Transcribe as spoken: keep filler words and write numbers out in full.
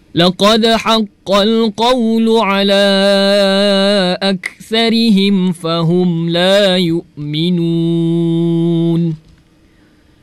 لقد حق القول على أكثرهم فهم لا يؤمنون